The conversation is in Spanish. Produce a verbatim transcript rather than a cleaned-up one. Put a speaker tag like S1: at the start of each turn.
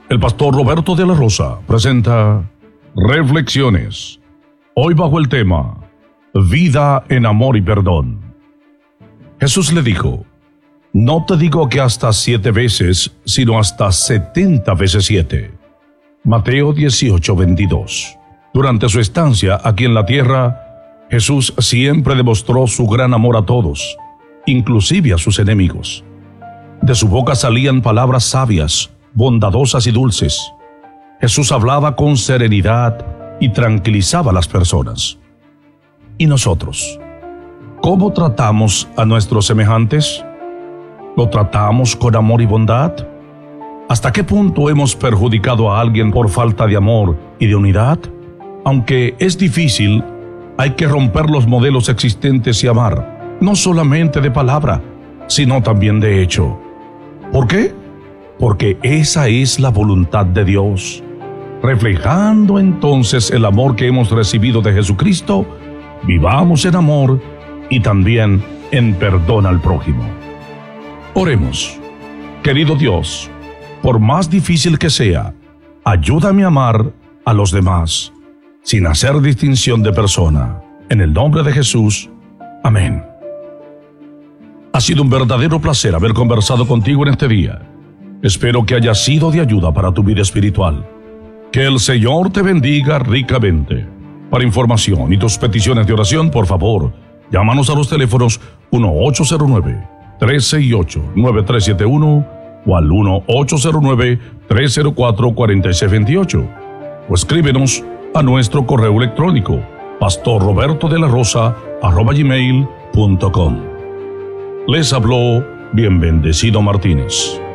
S1: El pastor Roberto de la Rosa presenta Reflexiones. Hoy bajo el tema Vida en amor y perdón. Jesús le dijo: no te digo que hasta siete veces, sino hasta setenta veces siete. Mateo dieciocho, veintidós. Durante su estancia aquí en la tierra, Jesús siempre demostró su gran amor a todos, inclusive a sus enemigos. De su boca salían palabras sabias, bondadosas y dulces. Jesús hablaba con serenidad y tranquilizaba a las personas. ¿Y nosotros? ¿Cómo tratamos a nuestros semejantes? ¿Lo tratamos con amor y bondad? ¿Hasta qué punto hemos perjudicado a alguien por falta de amor y de unidad? Aunque es difícil, hay que romper los modelos existentes y amar, no solamente de palabra, sino también de hecho. ¿Por qué? Porque esa es la voluntad de Dios. Reflejando entonces el amor que hemos recibido de Jesucristo, vivamos en amor y también en perdón al prójimo. Oremos. Querido Dios, por más difícil que sea, ayúdame a amar a los demás, sin hacer distinción de persona. En el nombre de Jesús. Amén. Ha sido un verdadero placer haber conversado contigo en este día. Espero que haya sido de ayuda para tu vida espiritual. Que el Señor te bendiga ricamente. Para información y tus peticiones de oración, por favor, llámanos a los teléfonos uno ocho cero nueve, tres seis ocho, nueve tres siete uno o al uno ocho cero nueve, tres cero cuatro, cuatro seis dos ocho o escríbenos a nuestro correo electrónico pastor roberto de la rosa arroba gmail punto com. Les habló Bien Bendecido Martínez.